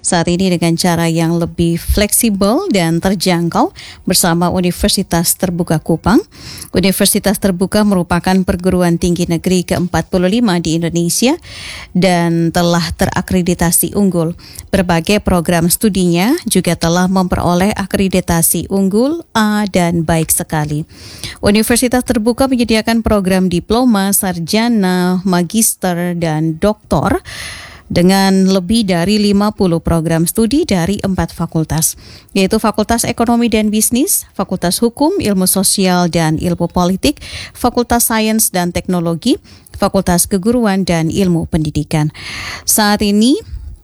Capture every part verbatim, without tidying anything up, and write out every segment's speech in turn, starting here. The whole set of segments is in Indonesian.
saat ini dengan cara yang lebih fleksibel dan terjangkau bersama Universitas Terbuka Kupang. Universitas Terbuka merupakan perguruan tinggi negeri ke empat puluh lima di Indonesia dan telah terakreditasi unggul. Berbagai program studinya juga telah memperoleh akreditasi unggul A dan baik sekali. Universitas Terbuka menyediakan program diploma, sarjana, magister, dan doktor dengan lebih dari lima puluh program studi dari empat fakultas, yaitu Fakultas Ekonomi dan Bisnis, Fakultas Hukum, Ilmu Sosial dan Ilmu Politik, Fakultas Sains dan Teknologi, Fakultas Keguruan dan Ilmu Pendidikan. Saat ini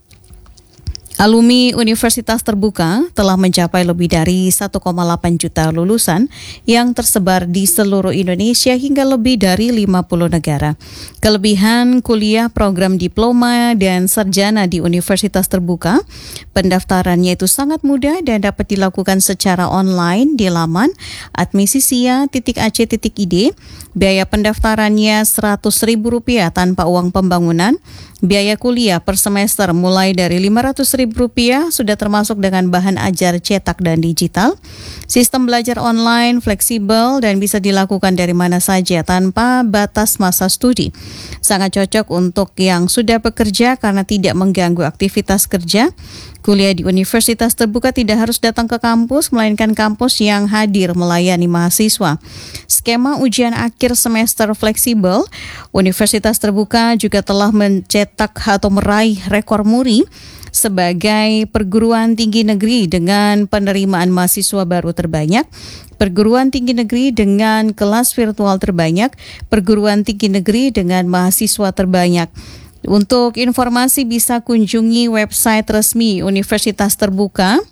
alumni Universitas Terbuka telah mencapai lebih dari satu koma delapan juta lulusan yang tersebar di seluruh Indonesia hingga lebih dari lima puluh negara. Kelebihan kuliah program diploma dan sarjana di Universitas Terbuka, pendaftarannya itu sangat mudah dan dapat dilakukan secara online di laman admisisia titik a c titik i d. Biaya pendaftarannya seratus ribu rupiah tanpa uang pembangunan. Biaya kuliah per semester mulai dari lima ratus ribu rupiah sudah termasuk dengan bahan ajar cetak dan digital. Sistem belajar online fleksibel dan bisa dilakukan dari mana saja tanpa batas masa studi. Sangat cocok untuk yang sudah bekerja karena tidak mengganggu aktivitas kerja. Kuliah di Universitas Terbuka tidak harus datang ke kampus, melainkan kampus yang hadir melayani mahasiswa. Skema ujian akhir semester fleksibel. Universitas Terbuka juga telah mencetak atau meraih rekor muri sebagai perguruan tinggi negeri dengan penerimaan mahasiswa baru terbanyak, perguruan tinggi negeri dengan kelas virtual terbanyak, perguruan tinggi negeri dengan mahasiswa terbanyak. Untuk informasi bisa kunjungi website resmi Universitas Terbuka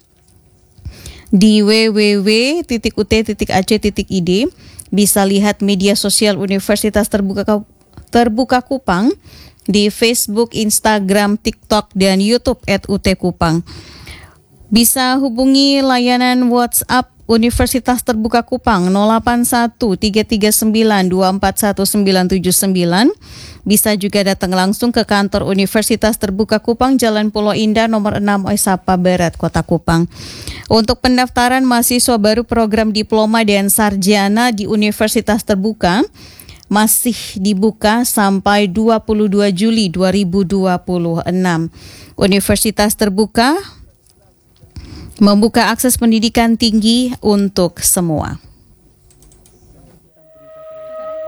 di w w w titik u t titik a c titik i d. Bisa lihat media sosial Universitas Terbuka Terbuka Kupang di Facebook, Instagram, TikTok, dan YouTube at U T Kupang. Bisa hubungi layanan WhatsApp Universitas Terbuka Kupang nol delapan satu tiga tiga sembilan dua empat satu sembilan tujuh sembilan. Bisa juga datang langsung ke kantor Universitas Terbuka Kupang, Jalan Pulau Indah, nomor enam Oisapa Barat, Kota Kupang. Untuk pendaftaran mahasiswa baru program diploma dan sarjana di Universitas Terbuka masih dibuka sampai dua puluh dua Juli dua ribu dua puluh enam. Universitas Terbuka membuka akses pendidikan tinggi untuk semua.